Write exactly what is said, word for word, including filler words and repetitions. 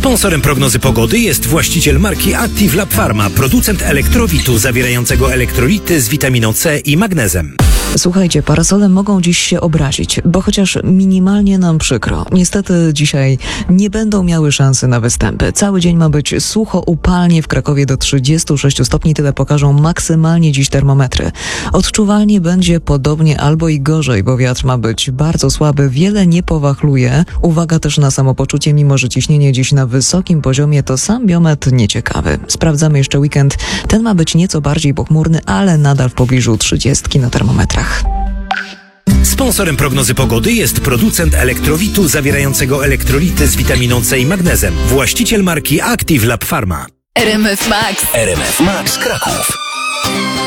Sponsorem prognozy pogody jest właściciel marki Active Lab Pharma, producent elektrowitu zawierającego elektrolity z witaminą C i magnezem. Słuchajcie, parasole mogą dziś się obrazić, bo chociaż minimalnie nam przykro, niestety dzisiaj nie będą miały szansy na występy. Cały dzień ma być sucho, upalnie, w Krakowie do trzydziestu sześciu stopni, tyle pokażą maksymalnie dziś termometry. Odczuwalnie będzie podobnie albo i gorzej, bo wiatr ma być bardzo słaby, wiele nie powachluje. Uwaga też na samopoczucie, mimo że ciśnienie dziś na wysokim poziomie, to sam biometr nieciekawy. Sprawdzamy jeszcze weekend. Ten ma być nieco bardziej pochmurny, ale nadal w pobliżu trzydziestki na termometrach. Sponsorem prognozy pogody jest producent elektrowitu zawierającego elektrolity z witaminą C i magnezem. Właściciel marki Active Lab Pharma. R M F Max. R M F Max Kraków.